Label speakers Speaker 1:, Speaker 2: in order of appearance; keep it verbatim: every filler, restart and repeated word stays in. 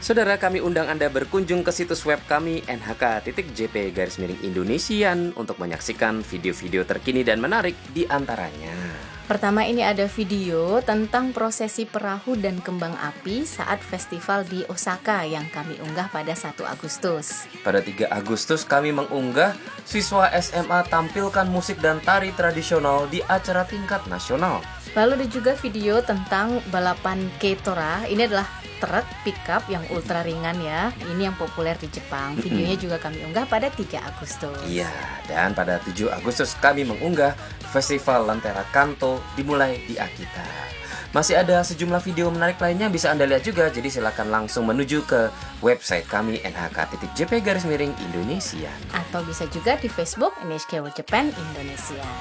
Speaker 1: Saudara, kami undang Anda berkunjung ke situs web kami n h k titik j p garis miring Indonesian untuk menyaksikan video-video terkini dan menarik di antaranya.
Speaker 2: Pertama, ini ada video tentang prosesi perahu dan kembang api saat festival di Osaka yang kami unggah pada satu Agustus.
Speaker 1: Pada tiga Agustus kami mengunggah siswa S M A tampilkan musik dan tari tradisional di acara tingkat nasional.
Speaker 2: Lalu ada juga video tentang balapan Keitora. Ini adalah truk pickup yang ultra ringan ya. Ini yang populer di Jepang. Videonya juga kami unggah pada tiga Agustus.
Speaker 1: Iya, dan pada tujuh Agustus kami mengunggah Festival Lentera Kanto dimulai di Akita. Masih ada sejumlah video menarik lainnya bisa Anda lihat juga. Jadi silakan langsung menuju ke website kami n h k titik j p garis miring Indonesia.
Speaker 2: Atau bisa juga di Facebook N H K World Japan Indonesia.